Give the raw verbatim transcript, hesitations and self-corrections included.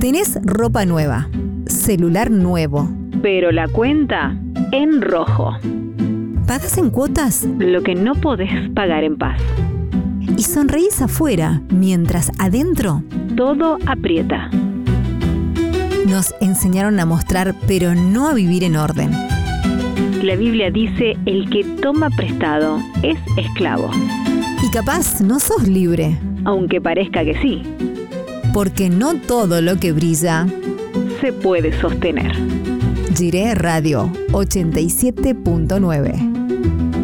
Tenés ropa nueva, celular nuevo, pero la cuenta en rojo. ¿pagas en cuotas? Lo que no podés pagar en paz. Y sonreís afuera, mientras adentro Todo aprieta. nos enseñaron a mostrar, pero no a vivir en orden. La Biblia dice: el que toma prestado es esclavo. Y capaz no sos libre, Aunque parezca que sí, porque no todo lo que brilla. se puede sostener. Jiré Radio ochenta y siete punto nueve.